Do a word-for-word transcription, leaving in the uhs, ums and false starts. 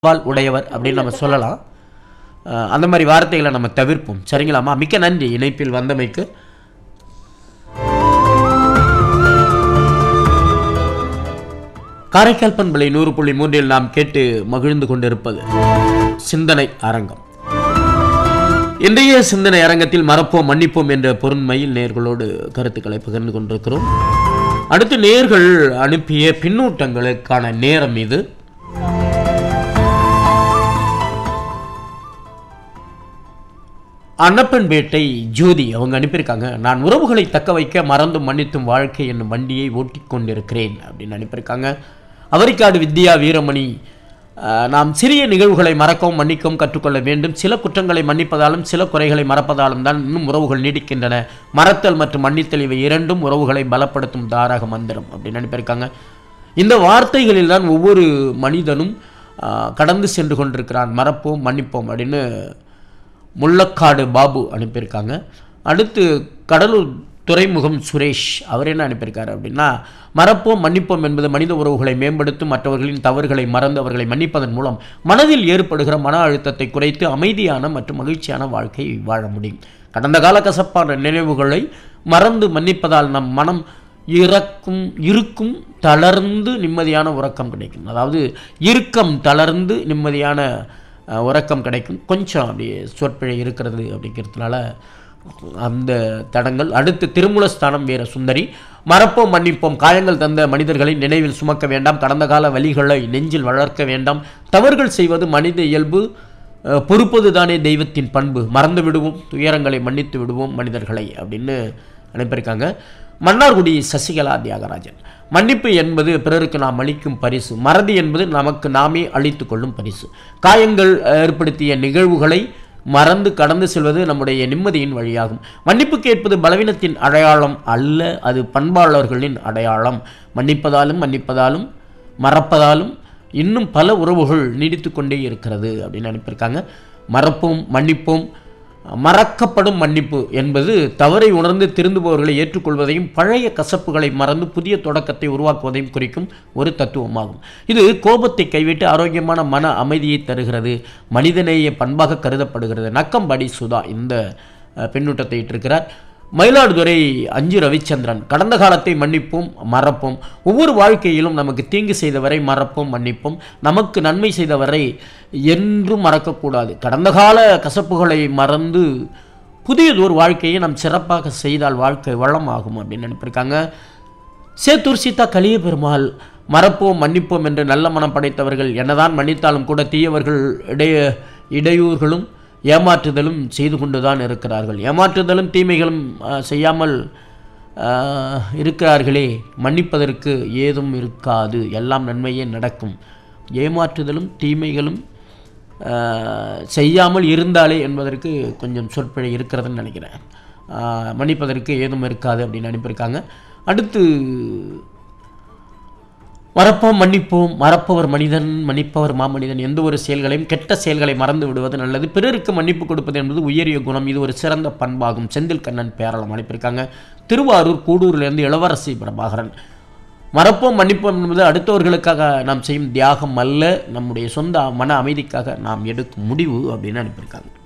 வால் உடையவர் அப்படின்னு நம்ம சொல்லலாம். அந்த மாதிரி வார்த்தைகளை நம்ம தவிர்ப்போம். சரிங்களாம்மா? மிக்க நன்றி இணைப்பில் வந்தமைக்கு. காரைக்கால் பண்பலை நூறு புள்ளி மூன்றில் நாம் கேட்டு மகிழ்ந்து கொண்டிருப்பது சிந்தனை அரங்கம். இன்றைய சிந்தனை அரங்கத்தில் மறப்போம் மன்னிப்போம் என்ற பொருண்மையில் நேயர்களோடு கருத்துக்களை பகிர்ந்து கொண்டிருக்கிறோம். அடுத்து நேயர்கள் அனுப்பிய பின்னூட்டங்களுக்கான நேரம் இது. அன்னப்பன்பேட்டை ஜோதி அவங்க அனுப்பியிருக்காங்க. நான் உறவுகளை தக்க வைக்க மறந்தும் மன்னித்தும் வாழ்க்கை என்னும் வண்டியை ஓட்டிக் கொண்டிருக்கிறேன் அப்படின்னு அனுப்பியிருக்காங்க. அவரிக்காடு வித்யா வீரமணி, நாம் சிறிய நிகழ்வுகளை மறக்கவும் மன்னிக்கவும் கற்றுக்கொள்ள வேண்டும். சில குற்றங்களை மன்னிப்பதாலும் சில குறைகளை மறப்பதாலும் தான் இன்னும் உறவுகள் நீடிக்கின்றன. மறத்தல் மற்றும் மன்னித்தல் இவை இரண்டும் உறவுகளை பலப்படுத்தும் தாரக மந்திரம் அப்படின்னு அனுப்பியிருக்காங்க. இந்த வார்த்தைகளில் தான் ஒவ்வொரு மனிதனும் கடந்து சென்று கொண்டிருக்கிறான். மறப்போம் மன்னிப்போம் அப்படின்னு முள்ளக்காடு பாபு அனுப்பியிருக்காங்க. அடுத்து கடலூர் துறைமுகம் சுரேஷ் அவர் என்ன அனுப்பியிருக்காரு அப்படின்னா, மறப்போம் மன்னிப்போம் என்பது மனித உறவுகளை மேம்படுத்தும். மற்றவர்களின் தவறுகளை மறந்து அவர்களை மன்னிப்பதன் மூலம் மனதில் ஏற்படுகிற மன அழுத்தத்தை குறைத்து அமைதியான மற்றும் மகிழ்ச்சியான வாழ்க்கையை வாழ முடியும். கடந்த கால கசப்பான நினைவுகளை மறந்து மன்னிப்பதால் நம் மனம் இறக்கும் இருக்கும் தளர்ந்து நிம்மதியான உறக்கம் கிடைக்கும். அதாவது இறுக்கம் தளர்ந்து நிம்மதியான உறக்கம் கிடைக்கும். கொஞ்சம் அப்படியே சொற்பிழை இருக்கிறது அப்படிங்கிறதுனால அந்த தடங்கள். அடுத்து திருமூலஸ்தானம் வீர சுந்தரி, மறப்போம் மன்னிப்போம். காயங்கள் தந்த மனிதர்களை நினைவில் சுமக்க வேண்டாம். கடந்த கால வலிகளை நெஞ்சில் வளர்க்க வேண்டாம். தவறுகள் செய்வது மனித இயல்பு, பொறுப்பது தானே தெய்வத்தின் பண்பு. மறந்து விடுவோம், துயரங்களை மன்னித்து விடுவோம் மனிதர்களை அப்படின்னு அனுப்பியிருக்காங்க. மன்னார்குடி சசிகலா தியாகராஜன், மன்னிப்பு என்பது பிறருக்கு நாம் அளிக்கும் பரிசு. மறதி என்பது நமக்கு நாமே அளித்து கொள்ளும் பரிசு. காயங்கள் ஏற்படுத்திய நிகழ்வுகளை மறந்து கடந்து செல்வது நம்முடைய நிம்மதியின் வழியாகும். மன்னிப்பு கேட்பது பலவீனத்தின் அடையாளம் அல்ல, அது பண்பாளர்களின் அடையாளம். மன்னிப்பதாலும் மன்னிப்பதாலும் மறப்பதாலும் இன்னும் பல உறவுகள் நீடித்து கொண்டே இருக்கிறது அப்படின்னு அனுப்பியிருக்காங்க. மறப்போம் மன்னிப்போம். மறக்கப்படும் மன்னிப்பு என்பது தவறை உணர்ந்து திருந்துபவர்களை ஏற்றுக்கொள்வதையும் பழைய கசப்புகளை மறந்து புதிய தொடக்கத்தை உருவாக்குவதையும் குறிக்கும் ஒரு தத்துவமாகும். இது கோபத்தை கைவிட்டு ஆரோக்கியமான மன அமைதியை தருகிறது. மனிதநேய பண்பாக கருதப்படுகிறது. நக்கம்படி சுதா இந்த பின்னூட்டத்தை இட்டிருக்கிறார். மயிலாடுதுறை அஞ்சு ரவிச்சந்திரன், கடந்த காலத்தை மன்னிப்போம் மறப்போம். ஒவ்வொரு வாழ்க்கையிலும் நமக்கு தீங்கு செய்தவரை மறப்போம் மன்னிப்போம். நமக்கு நன்மை செய்தவரை என்றும் மறக்கக்கூடாது. கடந்த கால கசப்புகளை மறந்து புதியதொரு வாழ்க்கையை நாம் சிறப்பாக செய்தால் வாழ்க்கை வளமாகும் அப்படின்னு நினைப்பிருக்காங்க. சேத்தூர் சீதா கலிய பெருமாள், மறப்போம் மன்னிப்போம் என்று நல்ல மனம் படைத்தவர்கள் என்னதான் மன்னித்தாலும் கூட தீயவர்கள் இடைய இடையூறுகளும் ஏமாற்றுதலும் செய்து கொண்டுதான் இருக்கிறார்கள். ஏமாற்றுதலும் தீமைகளும் செய்யாமல் இருக்கிறார்களே, மன்னிப்பதற்கு ஏதும் இருக்காது, எல்லாம் நன்மையே நடக்கும். ஏமாற்றுதலும் தீமைகளும் செய்யாமல் இருந்தாலே என்பதற்கு கொஞ்சம் சொற்பிழை இருக்கிறதுன்னு நினைக்கிறேன். மன்னிப்பதற்கு ஏதும் இருக்காது அப்படின்னு அனுப்பியிருக்காங்க. அடுத்து மறப்போம் மன்னிப்போம். மறப்பவர் மனிதன், மன்னிப்பவர் மாமனிதன். எந்த ஒரு செயல்களையும் கெட்ட செயல்களை மறந்து விடுவது நல்லது. பிறருக்கு மன்னிப்பு கொடுப்பது என்பது உயரிய குணம். இது ஒரு சிறந்த பண்பாகும். செந்தில் கண்ணன் பேரளம் அனுப்பியிருக்காங்க. திருவாரூர் கூடூரிலிருந்து இளவரசி பிரபாகரன், மறப்போம் மன்னிப்போம் என்பது அடுத்தவர்களுக்காக நாம் செய்யும் தியாகம் அல்ல, நம்முடைய சொந்த மன அமைதிக்காக நாம் எடுக்கும் முடிவு அப்படின்னு அனுப்பியிருக்காங்க.